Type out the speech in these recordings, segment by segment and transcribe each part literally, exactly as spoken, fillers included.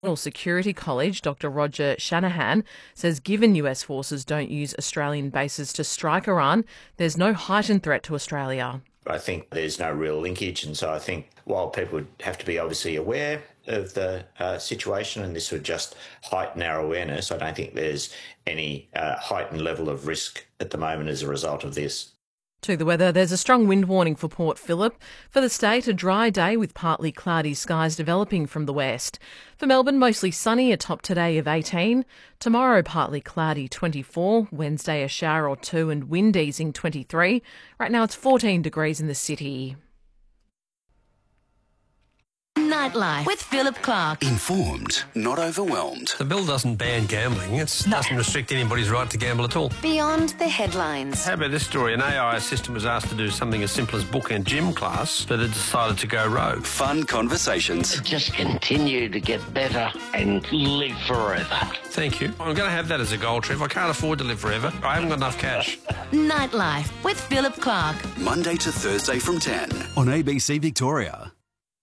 National Security College, Doctor Roger Shanahan, says given U S forces don't use Australian bases to strike Iran, there's no heightened threat to Australia. I think there's no real linkage, and so I think while people would have to be obviously aware of the uh, situation, and this would just heighten our awareness, I don't think there's any uh, heightened level of risk at the moment as a result of this. To the weather, there's a strong wind warning for Port Phillip. For the state, a dry day with partly cloudy skies developing from the west. For Melbourne, mostly sunny, a top today of eighteen. Tomorrow, partly cloudy, twenty-four. Wednesday, a shower or two and wind easing, twenty-three. Right now, it's fourteen degrees in the city. Nightlife with Philip Clark. Informed, not overwhelmed. The bill doesn't ban gambling. It no. doesn't restrict anybody's right to gamble at all. Beyond the headlines. How about this story? An A I assistant was asked to do something as simple as book a gym class, but it decided to go rogue. Fun conversations. Just continue to get better and live forever. Thank you. I'm going to have that as a goal, Trev. I can't afford to live forever. I haven't got enough cash. Nightlife with Philip Clark. Monday to Thursday from ten on A B C Victoria.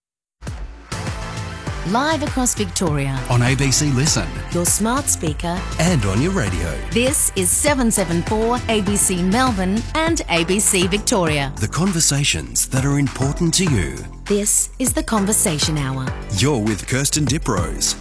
Live across Victoria. On A B C Listen. Your smart speaker. And on your radio. This is seven seven four A B C Melbourne and A B C Victoria. The conversations that are important to you. This is The Conversation Hour. You're with Kirsten Diprose.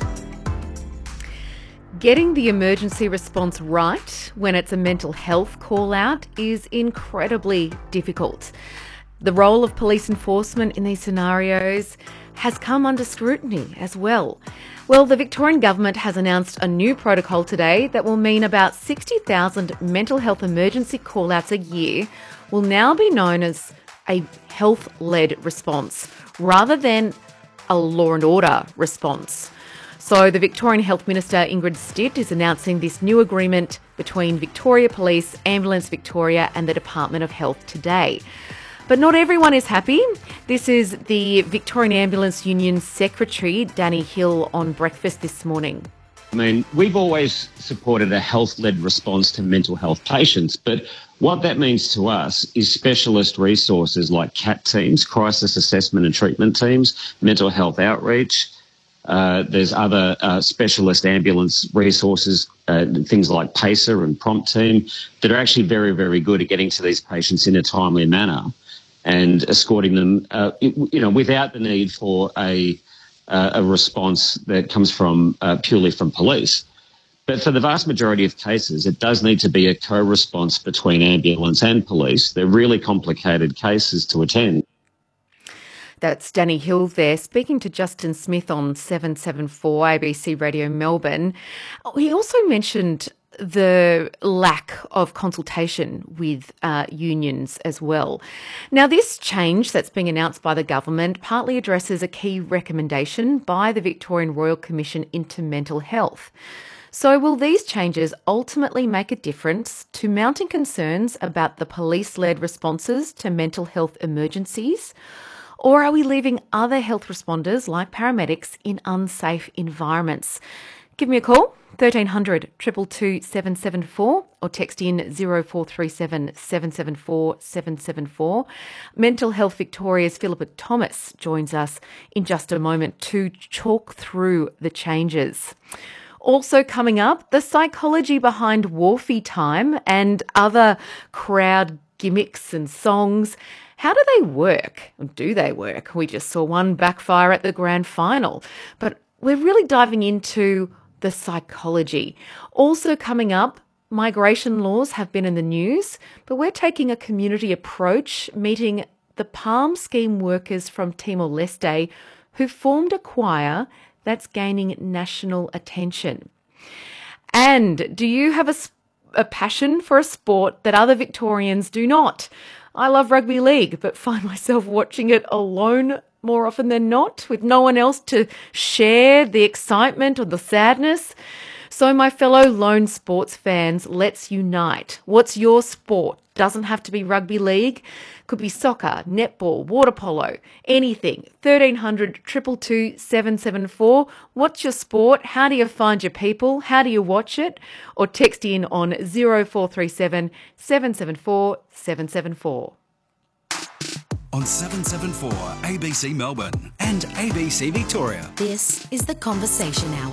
Getting the emergency response right when it's a mental health call-out is incredibly difficult. The role of police enforcement in these scenarios has come under scrutiny as well. Well, the Victorian Government has announced a new protocol today that will mean about sixty thousand mental health emergency call-outs a year will now be known as a health-led response rather than a law and order response. So the Victorian Health Minister Ingrid Stitt is announcing this new agreement between Victoria Police, Ambulance Victoria and the Department of Health today. But not everyone is happy. This is the Victorian Ambulance Union Secretary, Danny Hill, on Breakfast this morning. I mean, we've always supported a health-led response to mental health patients, but what that means to us is specialist resources like C A T teams, crisis assessment and treatment teams, mental health outreach. Uh, there's other uh, specialist ambulance resources, uh, things like PACER and Prompt Team, that are actually very, very good at getting to these patients in a timely manner and escorting them, uh, you know, without the need for a uh, a response that comes from uh, purely from police. But for the vast majority of cases, it does need to be a co-response between ambulance and police. They're really complicated cases to attend. That's Danny Hill there, speaking to Justin Smith on seven seven four A B C Radio Melbourne. He also mentioned the lack of consultation with uh, unions as well. Now, this change that's being announced by the government partly addresses a key recommendation by the Victorian Royal Commission into Mental Health. So will these changes ultimately make a difference to mounting concerns about the police-led responses to mental health emergencies? Or are we leaving other health responders like paramedics in unsafe environments? Give me a call, thirteen hundred, two two two, seven seven four, or text in zero four three seven, seven seven four, seven seven four. Mental Health Victoria's Philippa Thomas joins us in just a moment to talk through the changes. Also coming up, the psychology behind wharfie time and other crowd gimmicks and songs. How do they work? Or do they work? We just saw one backfire at the grand final. But we're really diving into the psychology. Also coming up, migration laws have been in the news, but we're taking a community approach, meeting the Palm Scheme workers from Timor-Leste who formed a choir that's gaining national attention. And do you have a, a passion for a sport that other Victorians do not? I love rugby league, but find myself watching it alone more often than not, with no one else to share the excitement or the sadness. So my fellow lone sports fans, let's unite. What's your sport? Doesn't have to be rugby league. Could be soccer, netball, water polo, anything. thirteen hundred, two two two, seven seven four. What's your sport? How do you find your people? How do you watch it? Or text in on zero four three seven, seven seven four, seven seven four. On seven seven four A B C Melbourne and A B C Victoria. This is The Conversation Hour.